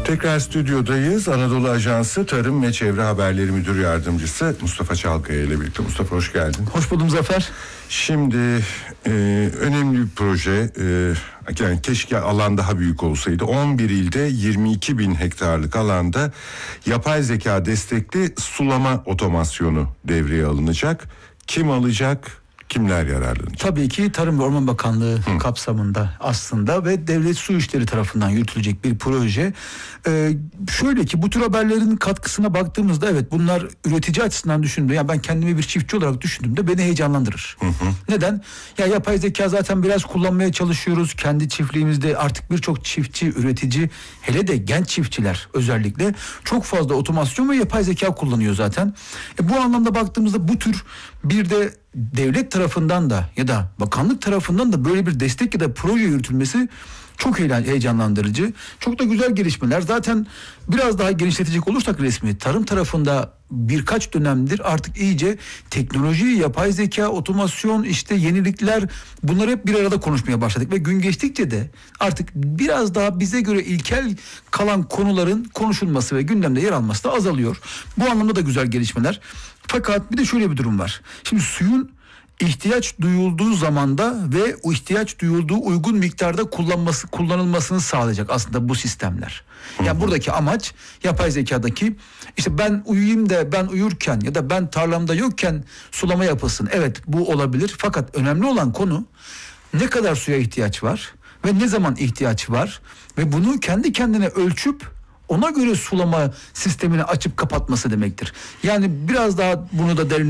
Tekrar stüdyodayız. Anadolu Ajansı Tarım ve Çevre Haberleri Müdür Yardımcısı Mustafa Çalkaya ile birlikte. Mustafa, hoş geldin. Hoş buldum Zafer. Şimdi önemli bir proje. Yani keşke alan daha büyük olsaydı. 11 ilde 22 bin hektarlık alanda yapay zeka destekli sulama otomasyonu devreye alınacak. Kim alacak? Kimler yararlanacak? Tabii ki Tarım ve Orman Bakanlığı kapsamında aslında ve Devlet Su İşleri tarafından yürütülecek bir proje. Şöyle ki bu tür haberlerin katkısına baktığımızda evet bunlar üretici açısından düşündüğümde, yani ben kendimi bir çiftçi olarak düşündüğümde beni heyecanlandırır. Neden? Ya yapay zeka zaten biraz kullanmaya çalışıyoruz. Kendi çiftliğimizde artık birçok çiftçi, üretici, hele de genç çiftçiler özellikle çok fazla otomasyon ve yapay zeka kullanıyor zaten. Bu anlamda baktığımızda bu tür bir de devlet tarafından da ya da bakanlık tarafından da böyle bir destek ya da proje yürütülmesi çok heyecanlandırıcı. Çok da güzel gelişmeler. Zaten biraz daha genişletecek olursak resmi tarım tarafında birkaç dönemdir artık iyice teknoloji, yapay zeka, otomasyon, işte yenilikler, bunları hep bir arada konuşmaya başladık ve gün geçtikçe de artık biraz daha bize göre ilkel kalan konuların konuşulması ve gündemde yer alması da azalıyor. Bu anlamda da güzel gelişmeler. Fakat bir de şöyle bir durum var. Şimdi suyun ihtiyaç duyulduğu zamanda ve o ihtiyaç duyulduğu uygun miktarda kullanılmasını sağlayacak aslında bu sistemler. Yani buradaki amaç yapay zekadaki işte ben uyuyayım da ben uyurken ya da ben tarlamda yokken sulama yapılsın. Evet, bu olabilir, fakat önemli olan konu ne kadar suya ihtiyaç var ve ne zaman ihtiyaç var ve bunu kendi kendine ölçüp ona göre sulama sistemini açıp kapatması demektir. Yani biraz daha bunu da